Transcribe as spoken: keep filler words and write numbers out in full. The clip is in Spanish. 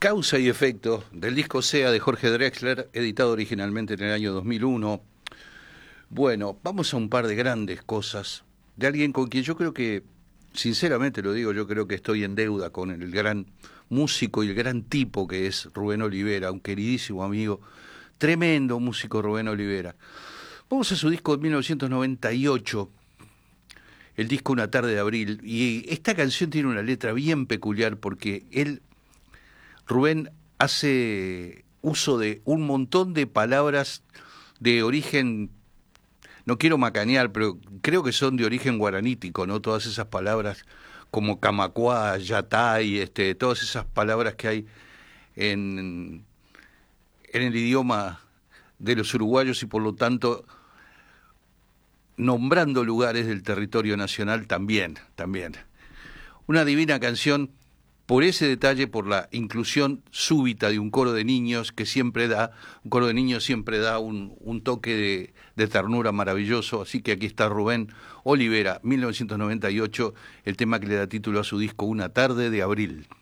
Causa y efecto, del disco Sea de Jorge Drexler, editado originalmente en el año dos mil uno. Bueno, vamos a un par de grandes cosas, de alguien con quien yo creo que, sinceramente lo digo, yo creo que estoy en deuda con el gran músico y el gran tipo que es Rubén Olivera, un queridísimo amigo, tremendo músico Rubén Olivera. Vamos a su disco de mil novecientos noventa y ocho, el disco Una tarde de abril, y esta canción tiene una letra bien peculiar porque él, Rubén, hace uso de un montón de palabras de origen, no quiero macanear, pero creo que son de origen guaranítico, ¿no? Todas esas palabras como camacuá, yatay, este, todas esas palabras que hay en, en el idioma de los uruguayos y por lo tanto nombrando lugares del territorio nacional también, también. Una divina canción por ese detalle, por la inclusión súbita de un coro de niños que siempre da, un coro de niños siempre da un, un toque de, de ternura maravilloso, así que aquí está Rubén Olivera, mil novecientos noventa y ocho, el tema que le da título a su disco Una tarde de abril.